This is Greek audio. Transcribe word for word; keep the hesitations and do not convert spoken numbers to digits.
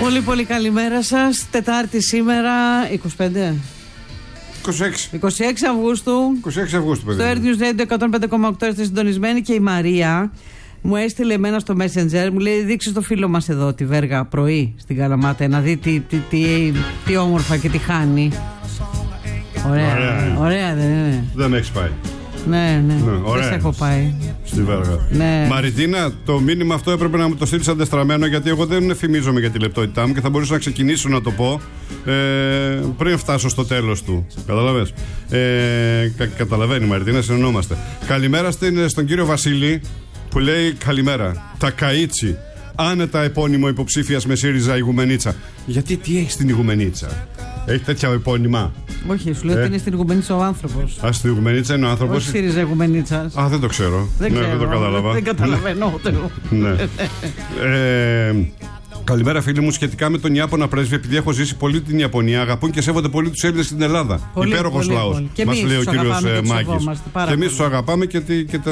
Πολύ πολύ καλημέρα σας. Τετάρτη σήμερα, είκοσι πέντε. είκοσι έξι. είκοσι έξι Αυγούστου. είκοσι έξι Αυγούστου, παιδί. Στο Air News Radio εκατόν πέντε κόμμα οκτώ είστε συντονισμένοι και η Μαρία μου έστειλε εμένα στο Messenger, μου λέει δείξε στο φίλο μας εδώ τη Βέργα πρωί στην Καλαμάτα να δει τι, τι, τι, τι όμορφα και τι χάνει. Ωραία, ωραία, ωραία δεν είναι? Δεν έχεις πάει? Ναι, ναι, ναι ωραία. Δεν έχω πάει στη Βέργα. Ναι. Μαριτίνα, το μήνυμα αυτό έπρεπε να μου το στείλεις αντεστραμμένο, γιατί εγώ δεν φημίζομαι για τη λεπτότητά μου και θα μπορούσα να ξεκινήσω να το πω ε, πριν φτάσω στο τέλος του. Καταλαβες? Ε, κα, καταλαβαίνει η Μαριτίνα, συνεννόμαστε. Καλημέρα στην, στον κύριο Βασίλη που λέει καλημέρα. Τα Καΐτσι. Άνετα επώνυμο υποψήφιας με ΣΥΡΙΖΑ Ηγουμενίτσα. Γιατί τι έχει στην Ηγουμενίτσα? Έχει τέτοια επώνυμα? Όχι, σου λέω ε. ότι είναι στην Ηγουμενίτσα ο άνθρωπος. Α, στην Ηγουμενίτσα είναι ο άνθρωπος. Όχι ΣΥΡΙΖΑ Ηγουμενίτσα. Α, δεν το ξέρω. Δεν, ναι, ξέρω, δεν το κατάλαβα. Δεν καταλαβαίνω ούτε εγώ. Ναι. ε, καλημέρα, φίλοι μου. Σχετικά με τον Ιάπωνα πρέσβη, επειδή έχω ζήσει πολύ την Ιαπωνία, αγαπούν και σέβονται πολύ τους Έλληνες στην Ελλάδα. Υπέροχος λαός. Μας λέει ο κύριος Μάκης. Και εμείς τους αγαπάμε και,